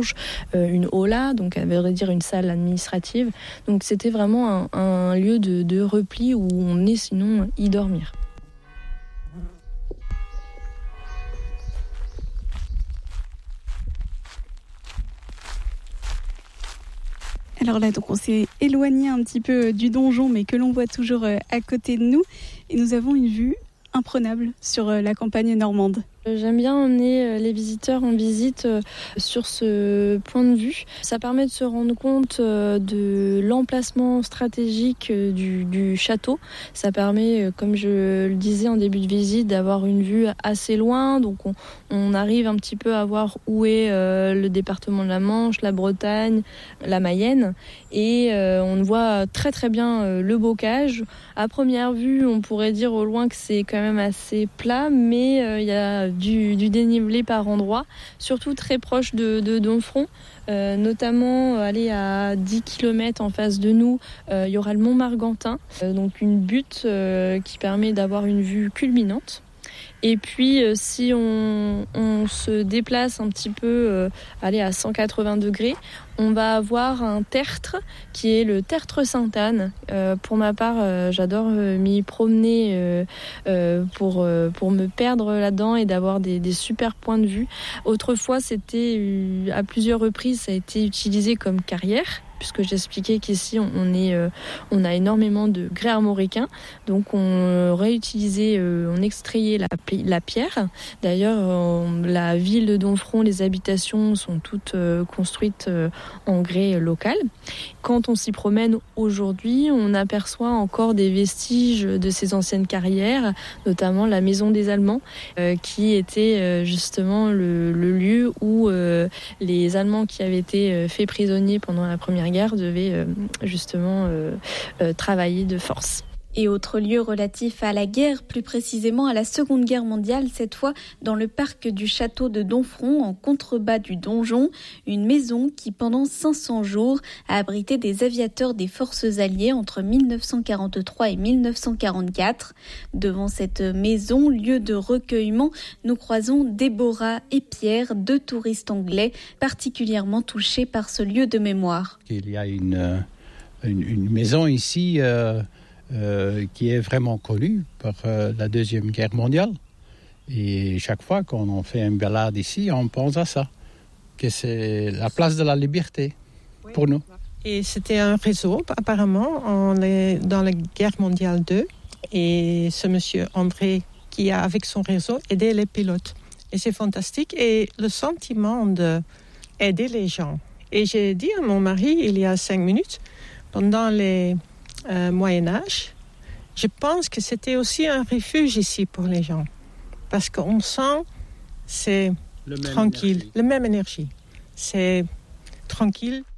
loge, une aula, donc ça veut dire une salle administrative. Donc c'était vraiment un lieu de repli où on venait sinon y dormir. Alors là, donc on s'est éloigné un petit peu du donjon, mais que l'on voit toujours à côté de nous. Et nous avons une vue imprenable sur la campagne normande. J'aime bien emmener les visiteurs en visite sur ce point de vue. Ça permet de se rendre compte de l'emplacement stratégique du château. Ça permet, comme je le disais en début de visite, d'avoir une vue assez loin. Donc on arrive un petit peu à voir où est le département de la Manche, la Bretagne, la Mayenne. Et on voit très très bien le bocage. À première vue, on pourrait dire au loin que c'est quand même assez plat, mais il y a du dénivelé par endroits, surtout très proche de Domfront, notamment aller à 10 km en face de nous, il y aura le Mont Margantin, donc une butte qui permet d'avoir une vue culminante. Et puis si on se déplace un petit peu, aller à 180 degrés, on va avoir un tertre qui est le tertre Sainte-Anne. Pour ma part, j'adore m'y promener pour me perdre là-dedans et d'avoir des super points de vue. Autrefois, c'était à plusieurs reprises, ça a été utilisé comme carrière, puisque j'expliquais qu'ici on a énormément de grès armoricains, donc on réutilisait, on extrayait la pierre. D'ailleurs, la ville de Domfront, les habitations sont toutes construites en grès local. Quand on s'y promène aujourd'hui, on aperçoit encore des vestiges de ces anciennes carrières, notamment la maison des Allemands, qui était justement le lieu où les Allemands qui avaient été faits prisonniers pendant la Première Guerre devaient justement travailler de force. Et autre lieu relatif à la guerre, plus précisément à la Seconde Guerre mondiale, cette fois dans le parc du château de Domfront, en contrebas du donjon, une maison qui pendant 500 jours a abrité des aviateurs des forces alliées entre 1943 et 1944. Devant cette maison, lieu de recueillement, nous croisons Déborah et Pierre, deux touristes anglais particulièrement touchés par ce lieu de mémoire. Il y a une maison ici qui est vraiment connue par la Deuxième Guerre mondiale. Et chaque fois qu'on fait une balade ici, on pense à ça, que c'est la place de la liberté pour nous. Et c'était un réseau, apparemment, dans la guerre mondiale 2. Et ce monsieur André, qui a, avec son réseau, aidé les pilotes. Et c'est fantastique. Et le sentiment d'aider les gens. Et j'ai dit à mon mari, il y a 5 minutes, pendant les Moyen-Âge, je pense que c'était aussi un refuge ici pour les gens. Parce qu'on sent, c'est tranquille, la même énergie. C'est tranquille.